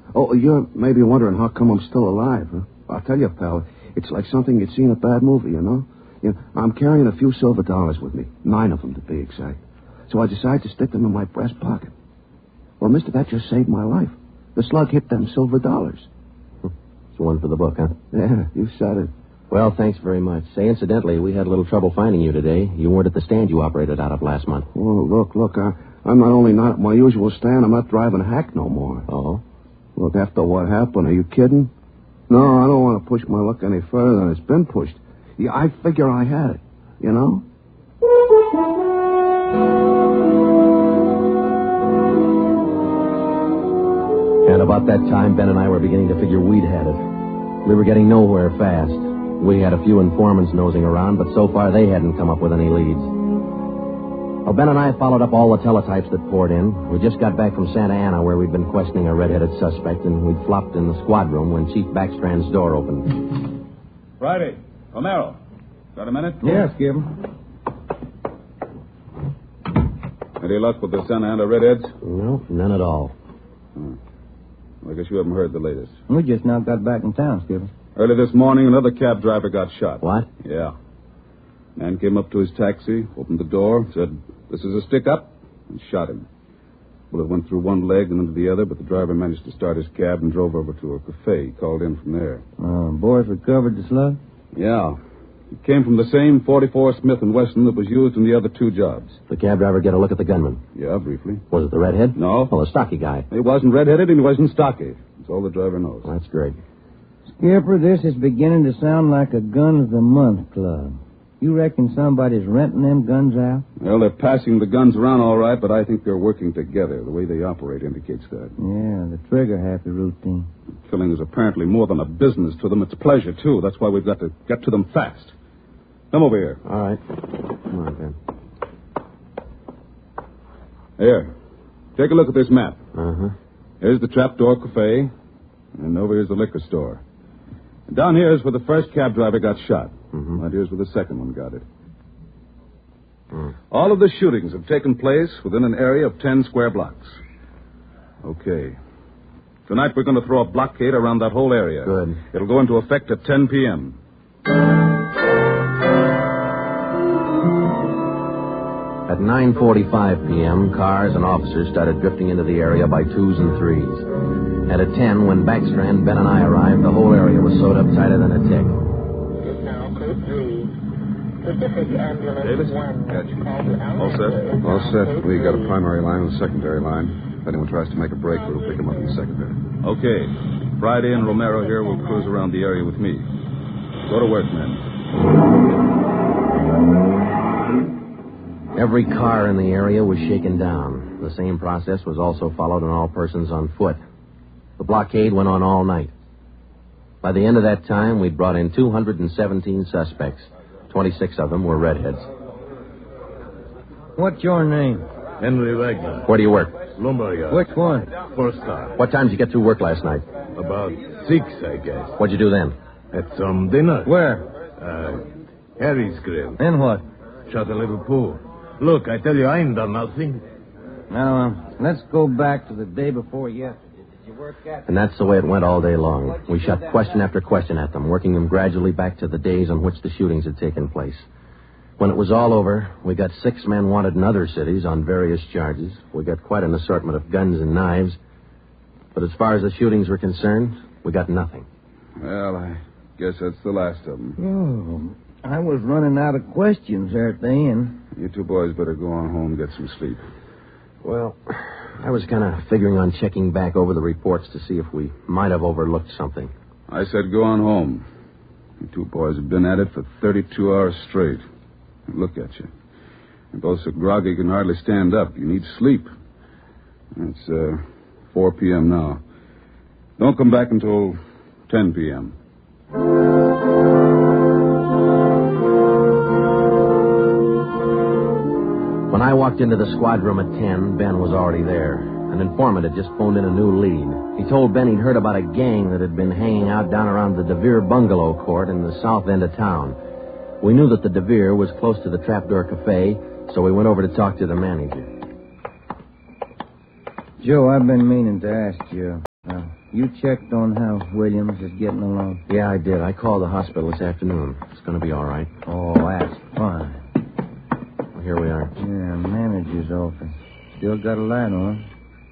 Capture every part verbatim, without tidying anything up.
Oh, you're maybe wondering how come I'm still alive, huh? I'll tell you, pal, it's like something you'd see in a bad movie, you know? You know, I'm carrying a few silver dollars with me, nine of them to be exact. So I decided to stick them in my breast pocket. Well, mister, that just saved my life. The slug hit them silver dollars. It's one for the book, huh? Yeah, you said it. Well, thanks very much. Say, incidentally, we had a little trouble finding you today. You weren't at the stand you operated out of last month. Oh, look, look, I, I'm not only not at my usual stand, I'm not driving a hack no more. Oh? Look, after what happened, are you kidding? No, I don't want to push my luck any further than it's been pushed. Yeah, I figure I had it, you know? And about that time, Ben and I were beginning to figure we'd had it. We were getting nowhere fast. We had a few informants nosing around, but so far they hadn't come up with any leads. Well, Ben and I followed up all the teletypes that poured in. We just got back from Santa Ana, where we'd been questioning a red-headed suspect, and we'd flopped in the squad room when Chief Backstrand's door opened. Friday. Romero. Got a minute? Yes, Gibbon. Any luck with the Santa Ana redheads? No, none at all. Hmm. I guess you haven't heard the latest. We just now got back in town, Skipper. Early this morning, another cab driver got shot. What? Yeah. Man came up to his taxi, opened the door, said, "This is a stick-up," and shot him. Bullet went through one leg and into the other, but the driver managed to start his cab and drove over to a cafe. He called in from there. Uh, boys recovered the slug? Yeah. It came from the same forty-four Smith and Wesson that was used in the other two jobs. The cab driver get a look at the gunman? Yeah, briefly. Was it the redhead? No. Well, the stocky guy. He wasn't redheaded and he wasn't stocky. That's all the driver knows. Well, that's great. Skipper, this is beginning to sound like a gun of the month club. You reckon somebody's renting them guns out? Well, they're passing the guns around all right, but I think they're working together. The way they operate indicates that. Yeah, the trigger-happy routine. Killing is apparently more than a business to them. It's pleasure, too. That's why we've got to get to them fast. Come over here. All right. Come on, Ben. Here. Take a look at this map. Uh-huh. Here's the Trapdoor Cafe, and over here's the liquor store. And down here is where the first cab driver got shot. Mm-hmm. Right here's where the second one got it. Mm. All of the shootings have taken place within an area of ten square blocks. Okay. Tonight we're going to throw a blockade around that whole area. Good. It'll go into effect at ten p.m. At nine forty-five p.m., cars and officers started drifting into the area by twos and threes. And at ten, when Backstrand, Ben, and I arrived, the whole area was sewed up tighter than a tick. Now, code three. Pacific Ambulance Davis? one. Gotcha. Call to All set? All set. We got a primary line and a secondary line. If anyone tries to make a break, we'll pick them up in the secondary. Okay. Friday and Romero here will cruise around the area with me. Go to work, men. Every car in the area was shaken down. The same process was also followed on all persons on foot. The blockade went on all night. By the end of that time, we'd brought in two hundred seventeen suspects. twenty-six of them were redheads. What's your name? Henry Wagner. Where do you work? Lumberyard. Which one? First star. What time did you get through work last night? About six, I guess. What'd you do then? Had some dinner. Where? Uh, Harry's Grill. And what? Shot a little pool. Look, I tell you, I ain't done nothing. Now, uh, let's go back to the day before yesterday. Did you work at... And that's the way it went all day long. We shot question after question at them, working them gradually back to the days on which the shootings had taken place. When it was all over, we got six men wanted in other cities on various charges. We got quite an assortment of guns and knives. But as far as the shootings were concerned, we got nothing. Well, I guess that's the last of them. Oh, I was running out of questions there at the end. You two boys better go on home and get some sleep. Well, I was kind of figuring on checking back over the reports to see if we might have overlooked something. I said go on home. You two boys have been at it for thirty-two hours straight. Look at you. You're both so groggy you can hardly stand up. You need sleep. It's uh, four p.m. now. Don't come back until ten p.m. When I walked into the squad room at ten, Ben was already there. An informant had just phoned in a new lead. He told Ben he'd heard about a gang that had been hanging out down around the DeVere bungalow court in the south end of town. We knew that the DeVere was close to the Trapdoor Cafe, so we went over to talk to the manager. Joe, I've been meaning to ask you. Uh, you checked on how Williams is getting along? Yeah, I did. I called the hospital this afternoon. It's going to be all right. Oh, that's fine. Well, here we are. Yeah, manager's office. Still got a light on.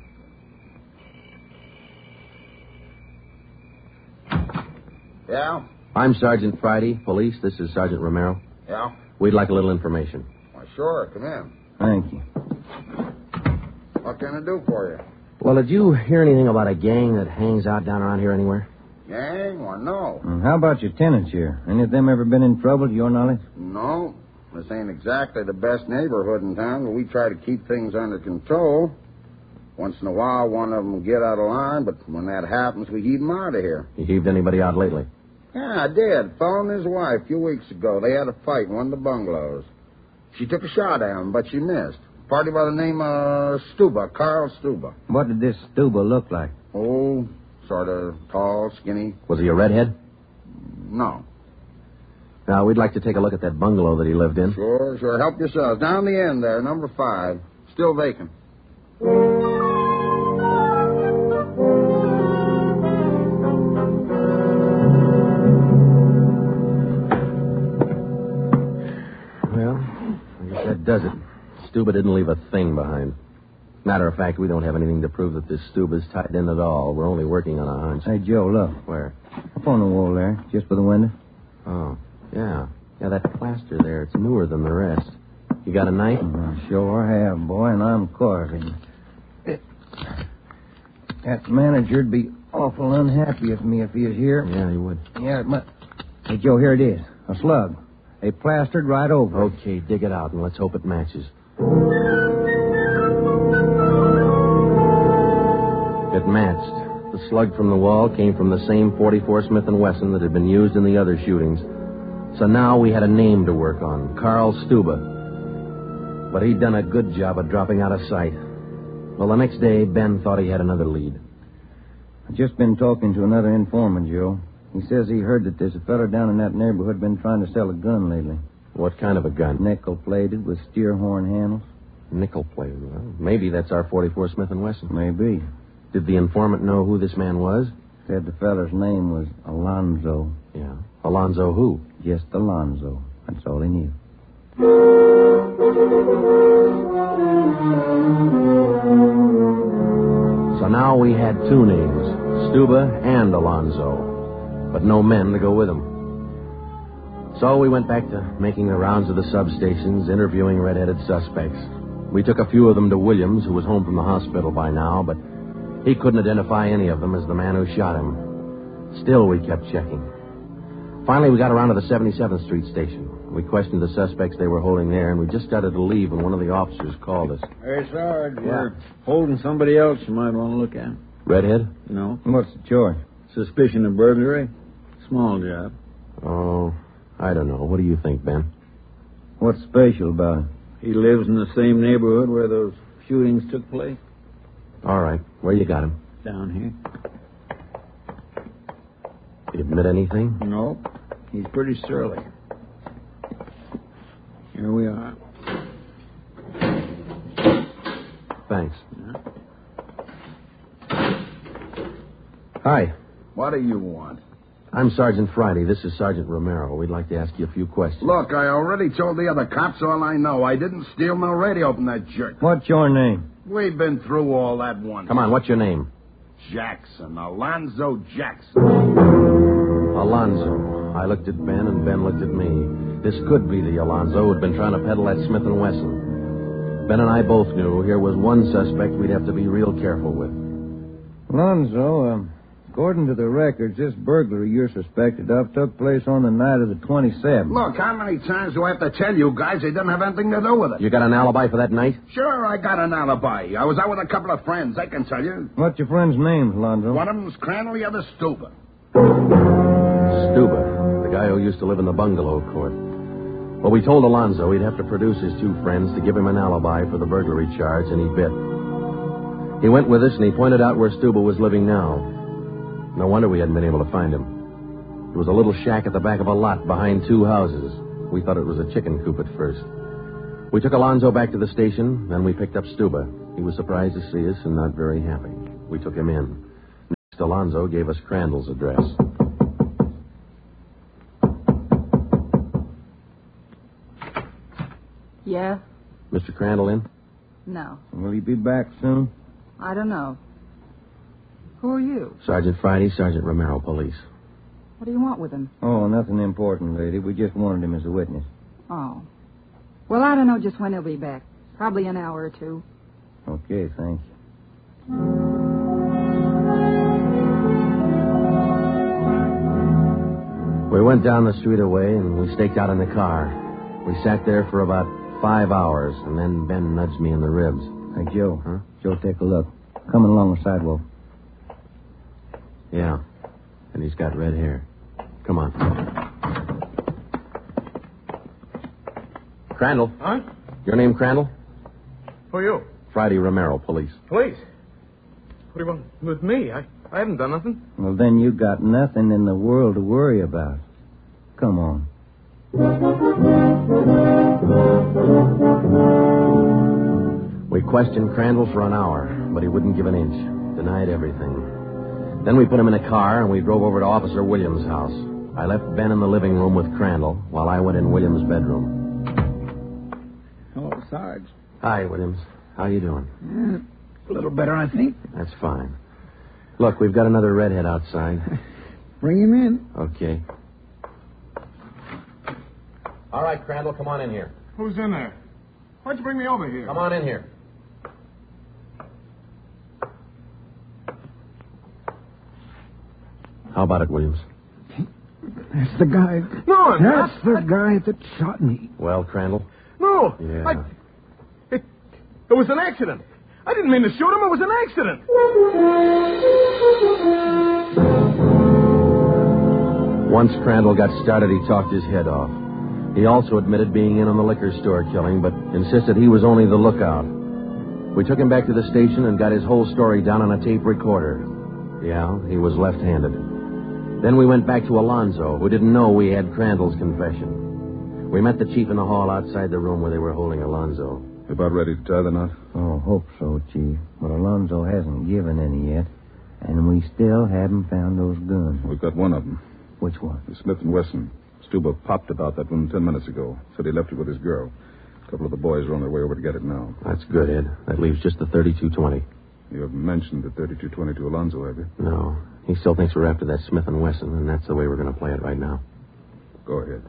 Yeah? I'm Sergeant Friday, police. This is Sergeant Romero. Yeah? We'd like a little information. Why, sure. Come in. Thank you. What can I do for you? Well, did you hear anything about a gang that hangs out down around here anywhere? Gang? Why, no. And how about your tenants here? Any of them ever been in trouble, to your knowledge? No. This ain't exactly the best neighborhood in town, but we try to keep things under control. Once in a while, one of them will get out of line, but when that happens, we heave them out of here. You heaved anybody out lately? Yeah, I did. Fellow and his wife, a few weeks ago. They had a fight in one of the bungalows. She took a shot at him, but she missed. Party by the name of Stuba, Carl Stuba. What did this Stuba look like? Oh, sort of tall, skinny. Was he a redhead? No. Now, we'd like to take a look at that bungalow that he lived in. Sure, sure. Help yourselves. Down the end there, number five. Still vacant. Well, I guess that does it. Stuba didn't leave a thing behind. Matter of fact, we don't have anything to prove that this Stuba's tied in at all. We're only working on a hunch. Hey, Joe, look. Where? Up on the wall there, just by the window. Oh, yeah. Yeah, that plaster there, it's newer than the rest. You got a knife? I sure have, boy, and I'm carving. It, that manager'd be awful unhappy with me if he was here. Yeah, he would. Yeah, it must... Hey, Joe, here it is. A slug. They plastered right over it. Okay, dig it out, and let's hope it matches. It matched. The slug from the wall came from the same forty-four Smith and Wesson that had been used in the other shootings. So now we had a name to work on, Carl Stuba. But he'd done a good job of dropping out of sight. Well, the next day, Ben thought he had another lead. I've just been talking to another informant, Joe. He says he heard that there's a fella down in that neighborhood been trying to sell a gun lately. What kind of a gun? Nickel-plated with steer horn handles. Nickel-plated. Well, maybe that's our forty-four Smith and Wesson. Maybe. Did the informant know who this man was? Said the fella's name was Alonzo. Yeah. Alonzo who? Just Alonzo. That's all he knew. So now we had two names, Stuba and Alonzo, but no men to go with them. So we went back to making the rounds of the substations, interviewing red-headed suspects. We took a few of them to Williams, who was home from the hospital by now, but he couldn't identify any of them as the man who shot him. Still, we kept checking. Finally, we got around to the seventy-seventh Street station. We questioned the suspects they were holding there, and we just started to leave when one of the officers called us. Hey, Sarge, we're holding somebody else you might want to look at. Redhead? No. What's the charge? Suspicion of burglary. Small job. Oh, I don't know. What do you think, Ben? What's special about him? He lives in the same neighborhood where those shootings took place. All right. Where you got him? Down here. Did he admit anything? No. He's pretty surly. Here we are. Thanks. Yeah. Hi. What do you want? I'm Sergeant Friday. This is Sergeant Romero. We'd like to ask you a few questions. Look, I already told the other cops all I know. I didn't steal no radio from that jerk. What's your name? We've been through all that once. Come on, what's your name? Jackson. Alonzo Jackson. Alonzo. I looked at Ben, and Ben looked at me. This could be the Alonzo who'd been trying to peddle that Smith and Wesson. Ben and I both knew here was one suspect we'd have to be real careful with. Alonzo, um, according to the records, this burglary you're suspected of took place on the night of the twenty-seventh. Look, how many times do I have to tell you guys they didn't have anything to do with it? You got an alibi for that night? Sure, I got an alibi. I was out with a couple of friends, I can tell you. What's your friend's name, Alonzo? One of them's Cranley, the other Stuba. Stuba, the guy who used to live in the bungalow court. Well, we told Alonzo he'd have to produce his two friends to give him an alibi for the burglary charge, and he bit. He went with us, and he pointed out where Stuba was living now. No wonder we hadn't been able to find him. It was a little shack at the back of a lot behind two houses. We thought it was a chicken coop at first. We took Alonzo back to the station, then we picked up Stuba. He was surprised to see us and not very happy. We took him in. Alonzo gave us Crandall's address. Yeah? Mister Crandall in? No. Will he be back soon? I don't know. Who are you? Sergeant Friday, Sergeant Romero, police. What do you want with him? Oh, nothing important, lady. We just wanted him as a witness. Oh. Well, I don't know just when he'll be back. Probably an hour or two. Okay, thanks. We went down the street away, and we staked out in the car. We sat there for about five hours, and then Ben nudged me in the ribs. Hey, Joe. Huh? Joe, take a look. Coming along the sidewalk. Yeah, and he's got red hair. Come on. Crandall. Huh? Your name Crandall? Who are you? Friday Romero, police. Police. What do you want with me? I, I haven't done nothing. Well, then you got nothing in the world to worry about. Come on. We questioned Crandall for an hour, but he wouldn't give an inch. Denied everything. Then we put him in a car, and we drove over to Officer Williams' house. I left Ben in the living room with Crandall, while I went in Williams' bedroom. Hello, Sarge. Hi, Williams. How you doing? Yeah, a little better, I think. That's fine. Look, we've got another redhead outside. Bring him in. Okay. All right, Crandall, come on in here. Who's in there? Why'd you bring me over here? Come on in here. How about it, Williams? That's the guy. No, I'm That's not. the guy that shot me. Well, Crandall? No. Yeah. I, it, it was an accident. I didn't mean to shoot him. It was an accident. Once Crandall got started, he talked his head off. He also admitted being in on the liquor store killing, but insisted he was only the lookout. We took him back to the station and got his whole story down on a tape recorder. Yeah, he was left-handed. Then we went back to Alonzo, who didn't know we had Crandall's confession. We met the chief in the hall outside the room where they were holding Alonzo. You about ready to tie the knot? Oh, hope so, Chief. But Alonzo hasn't given any yet, and we still haven't found those guns. We've got one of them. Which one? The Smith and Wesson. Stuba popped about that one ten minutes ago. Said he left it with his girl. A couple of the boys are on their way over to get it now. That's good, Ed. That leaves just the thirty-two twenty. You haven't mentioned the thirty-two twenty to Alonzo, have you? No. He still thinks we're after that Smith and Wesson, and that's the way we're going to play it right now. Go ahead.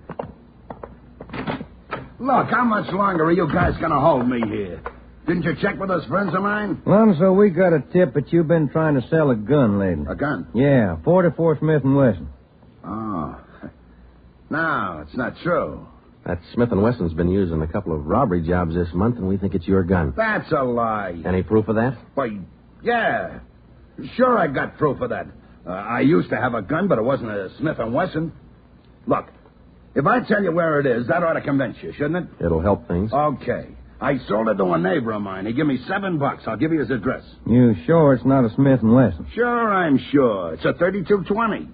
Look, how much longer are you guys going to hold me here? Didn't you check with those friends of mine? Alonzo, we got a tip that you've been trying to sell a gun lately. A gun? Yeah, forty-four Smith and Wesson. Oh. No, it's not true. That Smith and Wesson's been used in a couple of robbery jobs this month, and we think it's your gun. That's a lie. Any proof of that? Why, yeah. Sure, I got proof of that. Uh, I used to have a gun, but it wasn't a Smith and Wesson. Look, if I tell you where it is, that ought to convince you, shouldn't it? It'll help things. Okay. I sold it to a neighbor of mine. He gave me seven bucks. I'll give you his address. You sure it's not a Smith and Wesson? Sure, I'm sure. It's a thirty-two twenty.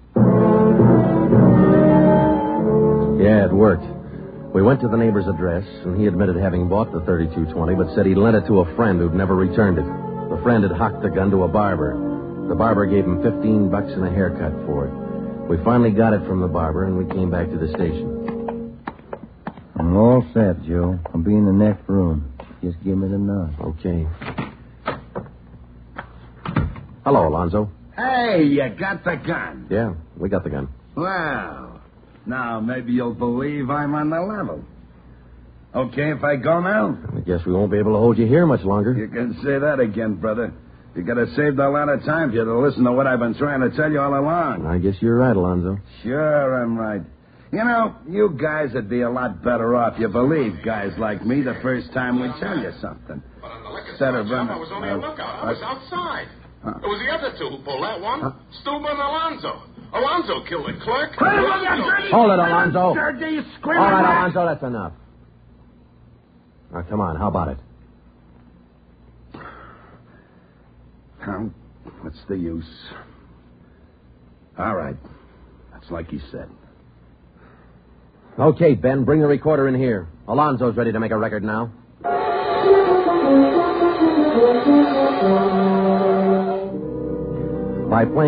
Yeah, it worked. We went to the neighbor's address, and he admitted having bought the thirty-two twenty, but said he'd lent it to a friend who'd never returned it. The friend had hocked the gun to a barber. The barber gave him fifteen bucks and a haircut for it. We finally got it from the barber, and we came back to the station. I'm all set, Joe. I'll be in the next room. Just give me the nod. Okay. Hello, Alonzo. Hey, you got the gun. Yeah, we got the gun. Well, now maybe you'll believe I'm on the level. Okay if I go now? I guess we won't be able to hold you here much longer. You can say that again, brother. You could have saved a lot of time if you'd have listened to what I've been trying to tell you all along. I guess you're right, Alonzo. Sure, I'm right. You know, you guys would be a lot better off. You believe guys like me the first time we tell you something. But on the liquor Instead store of job, running- I was only uh, a lookout. I was uh, outside. Huh? It was the other two who pulled that one. Huh? Stuba and Alonzo. Alonzo killed the clerk. Hold it, Alonzo. All right, Alonzo, that's enough. Now, come on, how about it? Well, what's the use? All right. That's like he said. Okay, Ben, bring the recorder in here. Alonzo's ready to make a record now. By playing